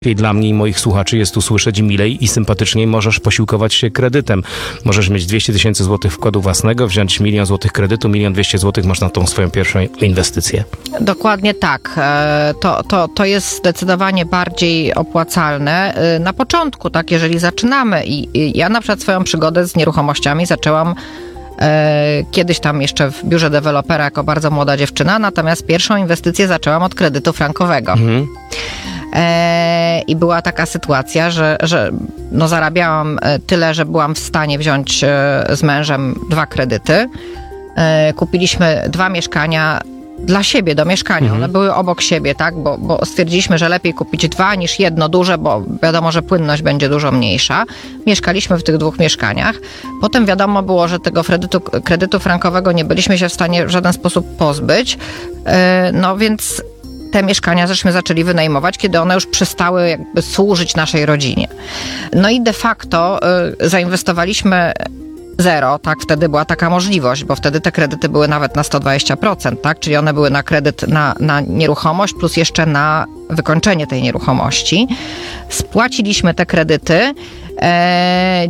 I dla mnie i moich słuchaczy jest usłyszeć milej i sympatyczniej, możesz posiłkować się kredytem. Możesz mieć 200 000 złotych wkładu własnego, wziąć 1 000 000 złotych kredytu, 1 200 000 złotych masz na tą swoją pierwszą inwestycję. Dokładnie tak. To jest zdecydowanie bardziej opłacalne. Na początku, tak, jeżeli zaczynamy i ja na przykład swoją przygodę z nieruchomościami zaczęłam kiedyś tam jeszcze w biurze dewelopera jako bardzo młoda dziewczyna, natomiast pierwszą inwestycję zaczęłam od kredytu frankowego. I była taka sytuacja, że no zarabiałam tyle, że byłam w stanie wziąć z mężem 2 kredyty. Kupiliśmy 2 mieszkania dla siebie, do mieszkania. One były obok siebie, tak? Bo stwierdziliśmy, że lepiej kupić 2 niż jedno duże, bo wiadomo, że płynność będzie dużo mniejsza. Mieszkaliśmy w tych 2 mieszkaniach. Potem wiadomo było, że tego kredytu frankowego nie byliśmy się w stanie w żaden sposób pozbyć. No więc te mieszkania żeśmy zaczęli wynajmować, kiedy one już przestały jakby służyć naszej rodzinie. No i de facto zainwestowaliśmy 0, tak, wtedy była taka możliwość, bo wtedy te kredyty były nawet na 120%, tak, czyli one były na kredyt na nieruchomość plus jeszcze na wykończenie tej nieruchomości. Spłaciliśmy te kredyty.